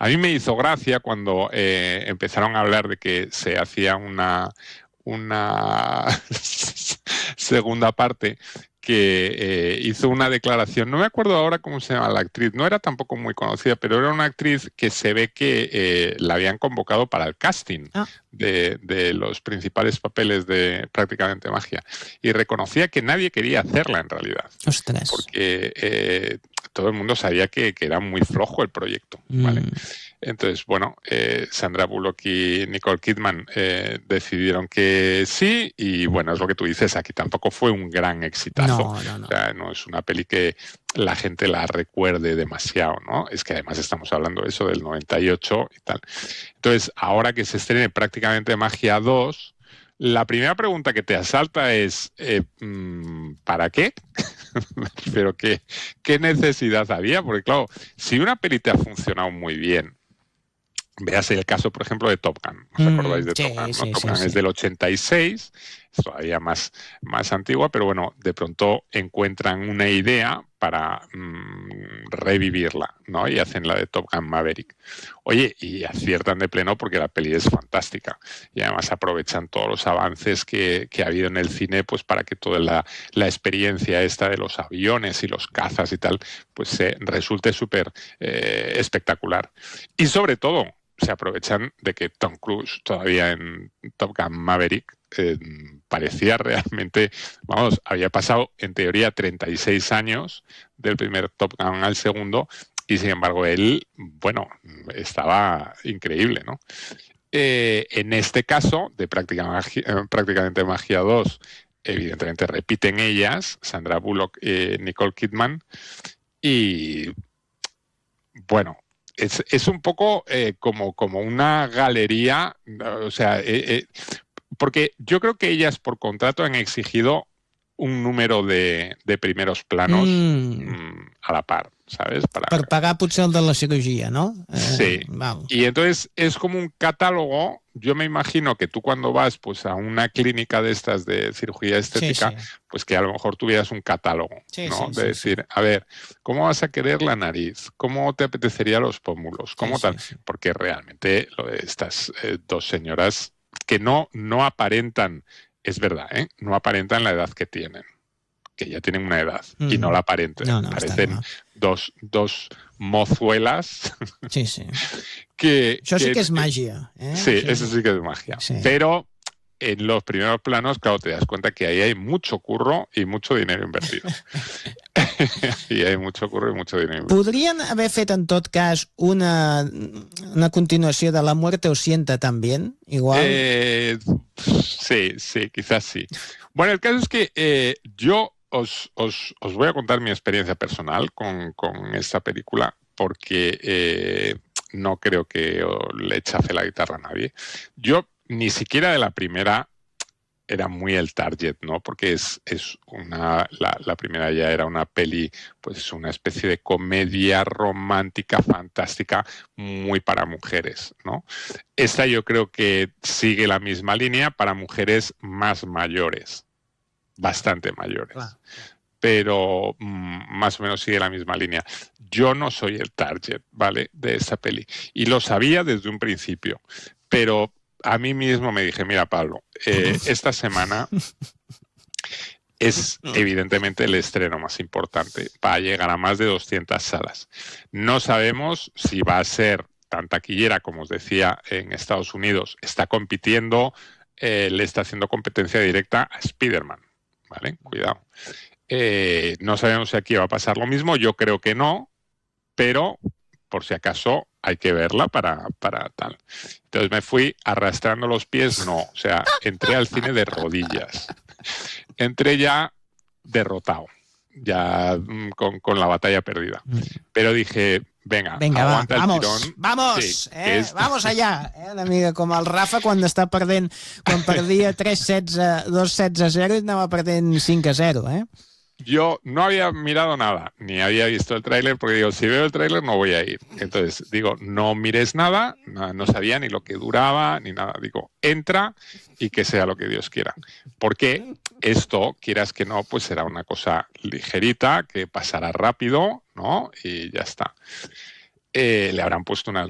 A mí me hizo gracia cuando empezaron a hablar de que se hacía una segunda parte que hizo una declaración, no me acuerdo ahora cómo se llama la actriz, no era tampoco muy conocida, pero era una actriz que se ve que la habían convocado para el casting de los principales papeles de Prácticamente Magia, y reconocía que nadie quería hacerla en realidad. Ostras. Porque todo el mundo sabía que era muy flojo el proyecto, ¿vale? Entonces, bueno, Sandra Bullock y Nicole Kidman decidieron que sí, y bueno, es lo que tú dices, aquí tampoco fue un gran exitazo. No. O sea, no es una peli que la gente la recuerde demasiado, ¿no? Es que además estamos hablando de eso del 98 y tal. Entonces, ahora que se estrene Prácticamente Magia 2, la primera pregunta que te asalta es ¿para qué? Pero ¿qué necesidad había? Porque claro, si una peli te ha funcionado muy bien, véase el caso, por ejemplo, de Top Gun. ¿Os acordáis de Top Gun? ¿No? Top Gun es del 86, es todavía más antigua, pero bueno, de pronto encuentran una idea para revivirla, ¿no? Y hacen la de Top Gun Maverick. Oye, y aciertan de pleno porque la peli es fantástica. Y además aprovechan todos los avances que ha habido en el cine, pues para que toda la experiencia esta de los aviones y los cazas y tal, pues resulte súper espectacular. Y sobre todo, se aprovechan de que Tom Cruise todavía en Top Gun Maverick parecía realmente, vamos, había pasado en teoría 36 años del primer Top Gun al segundo, y sin embargo él, bueno, estaba increíble, ¿no? En este caso, de Prácticamente Magia 2, evidentemente repiten ellas, Sandra Bullock y Nicole Kidman, y bueno, es un poco como una galería, o sea, porque yo creo que ellas por contrato han exigido un número de primeros planos a la par, ¿sabes? Per pagar potser el de la cirugía, ¿no? Sí. Y entonces es como un catálogo. Yo me imagino que tú cuando vas pues a una clínica de estas de cirugía estética, pues que a lo mejor tuvieras un catálogo, ¿no? De decir, a ver, ¿cómo vas a querer la nariz? ¿Cómo te apetecería los pómulos? ¿Cómo tal? Porque realmente lo de estas dos señoras que no aparentan, es verdad, no aparentan la edad que tienen, que ya tienen una edad y no la aparentan. Parecen dos mozuelas. Sí. Això sí que és màgia. Sí, eso sí que es magia. Sí. Pero en los primeros planos, claro, te das cuenta que ahí hay mucho curro y mucho dinero invertido. I hay mucho curro y mucho dinero invertido. Podrien haver fet, en tot cas, una continuació de La muerte os sienta también, igual? Sí, quizás sí. Bueno, el caso es que yo os voy a contar mi experiencia personal con esta película, porque no creo que le chafe la guitarra a nadie. Yo ni siquiera de la primera era muy el target, ¿no? Porque la primera ya era una peli, pues una especie de comedia romántica fantástica muy para mujeres, ¿no? Esta yo creo que sigue la misma línea para mujeres más mayores, bastante mayores. Claro. Pero más o menos sigue la misma línea. Yo no soy el target, ¿vale?, de esta peli. Y lo sabía desde un principio, pero a mí mismo me dije, mira, Pablo, esta semana es evidentemente el estreno más importante. Va a llegar a más de 200 salas. No sabemos si va a ser tan taquillera como os decía en Estados Unidos. Está compitiendo, le está haciendo competencia directa a Spider-Man, ¿vale? Cuidado. No sabemos si aquí va a pasar lo mismo. Yo creo que no, pero por si acaso hay que verla para tal. Entonces me fui arrastrando los pies, o sea, entré al cine de rodillas. Entré ya derrotado, ya con la batalla perdida. Pero dije, venga aguanta el tirón. Vamos, vamos allá. Una mica com el Rafa quan perdia 3-16, 2-16-0 i anava perdent 5-0, Yo no había mirado nada, ni había visto el tráiler, porque digo, si veo el tráiler no voy a ir. Entonces digo, no mires nada, no sabía ni lo que duraba, ni nada. Digo, entra y que sea lo que Dios quiera. Porque esto, quieras que no, pues será una cosa ligerita, que pasará rápido, ¿no? Y ya está. Le habrán puesto unas